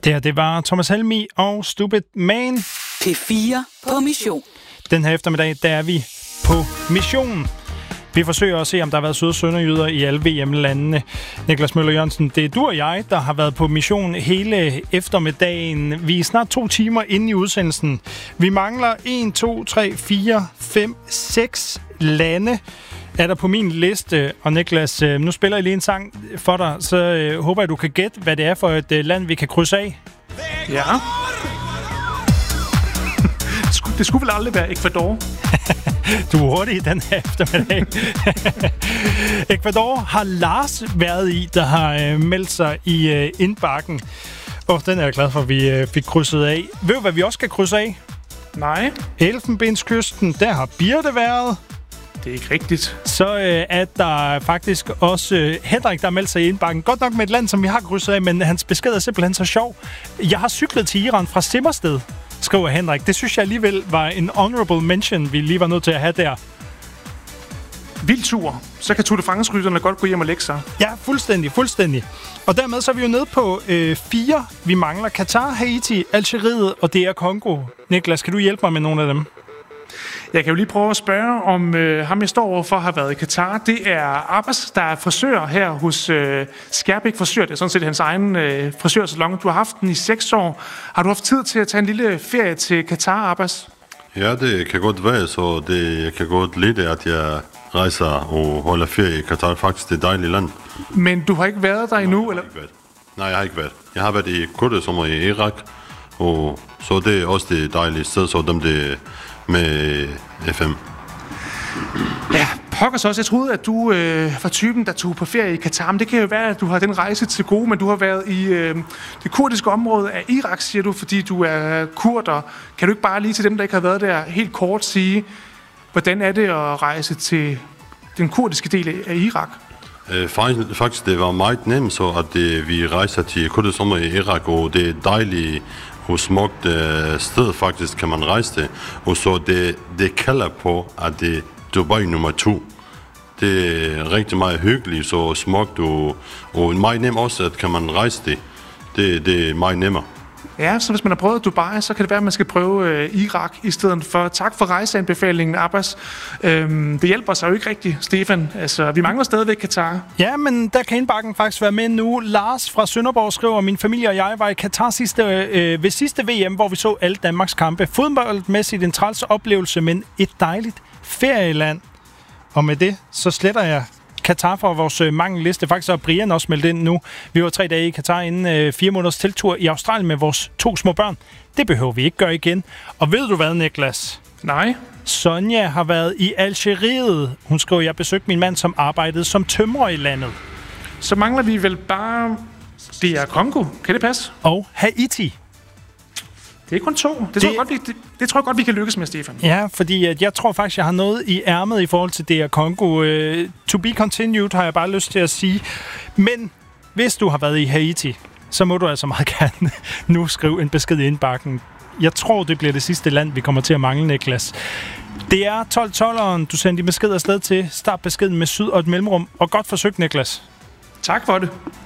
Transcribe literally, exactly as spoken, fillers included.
Det her, det var Thomas Helmig og Stupid Man. P fire på mission. Den her eftermiddag, der er vi på mission. Vi forsøger at se, om der har været søde sønderjyder i alle V M-landene. Niklas Møller Jørgensen, det er du og jeg, der har været på mission hele eftermiddagen. Vi er snart to timer inde i udsendelsen. Vi mangler en, to, tre, fire, fem, seks lande er der på min liste. Og Niklas, nu spiller jeg lige en sang for dig, så øh, håber jeg, du kan gætte, hvad det er for et øh, land, vi kan krydse af. Ja. Det skulle vel aldrig være Ecuador. Du er hurtig i den her eftermiddag. Ecuador har Lars været i, der har øh, meldt sig i øh, indbakken. Og den er jeg glad for, at vi øh, fik krydset af. Ved du, hvad vi også skal krydse af? Nej. Elfenbenskysten, der har Birte været. Det er ikke rigtigt. Så øh, er der faktisk også øh, Henrik, der har meldt sig i indbakken. Godt nok med et land, som vi har krydset af, men hans besked er simpelthen så sjov. Jeg har cyklet til Iran fra Simmersted, skriver Henrik. Det synes jeg alligevel var en honorable mention, vi lige var nødt til at have der. Vild tur. Så kan Tour de France-rytterne godt gå hjem og lægge sig. Ja, fuldstændig, fuldstændig. Og dermed så er vi jo nede på øh, fire. Vi mangler Katar, Haiti, Algeriet og D R Congo. Niklas, kan du hjælpe mig med nogle af dem? Jeg kan jo lige prøve at spørge, om øh, ham, jeg står overfor, har været i Katar. Det er Abbas, der er frisør her hos øh, Skærbæk Frisør. Det er sådan set hans egen øh, frisørsalon. Du har haft den i seks år. Har du haft tid til at tage en lille ferie til Katar, Abbas? Ja, det kan godt være, så det, jeg kan godt lide, at jeg rejser og holder ferie i Katar. Faktisk det er et dejligt land. Men du har ikke været der endnu, Nej, eller? Nej, jeg har ikke været. Jeg har været i Kurdistan i Irak, og så det er også det dejlige sted, så dem det med F M. Ja, pokker så også. Jeg troede, at du øh, var typen, der tog på ferie i Katar. Men det kan jo være, at du har den rejse til gode, men du har været i øh, det kurdiske område af Irak, siger du, fordi du er kurder. Kan du ikke bare lige til dem, der ikke har været der, helt kort sige, hvordan er det at rejse til den kurdiske del af Irak? Øh, faktisk, faktisk, det var meget nemt, så at det, vi rejser til Kurdistan i Irak, og det er dejligt og smukt øh, sted faktisk, kan man rejse det. Og så det, det kalder på, at det er Dubai nummer to. Det er rigtig meget hyggeligt, så smukt, og, og meget nemt også, at kan man rejse det. Det, det er meget nemmere. Ja, så hvis man har prøvet Dubai, så kan det være, at man skal prøve øh, Irak i stedet for. Tak for rejseanbefalingen, Abbas. Øhm, det hjælper sig jo ikke rigtigt, Stefan. Altså, vi mangler stadigvæk Katar. Ja, men der kan indbakken faktisk være med nu. Lars fra Sønderborg skriver, min familie og jeg var i Katar sidste, øh, ved sidste V M, hvor vi så alle Danmarks kampe. Fodboldmæssigt en træls oplevelse, men et dejligt ferieland. Og med det, så sletter jeg Katar fra vores øh, mangelliste. Faktisk har Brian også meldt ind nu. Vi var tre dage i Katar inden øh, fire måneders teltur i Australien med vores to små børn. Det behøver vi ikke gøre igen. Og ved du hvad, Niklas? Nej. Sonja har været i Algeriet. Hun skriver, jeg besøgte min mand, som arbejdede som tømrer i landet. Så mangler vi vel bare D R Congo. Kan det passe? Og Haiti. Det er kun to. Det, det... Tror jeg godt, vi, det, det tror jeg godt, vi kan lykkes med, Stefan. Ja, fordi at jeg tror faktisk, jeg har noget i ærmet i forhold til D R Congo. Uh, to be continued, har jeg bare lyst til at sige. Men hvis du har været i Haiti, så må du altså meget gerne nu skrive en besked i indbakken. Jeg tror, det bliver det sidste land, vi kommer til at mangle, Niklas. Det er tolv tolveren, du sender de beskeder afsted til. Start beskeden med syd og et mellemrum. Og godt forsøgt, Niklas. Tak for det.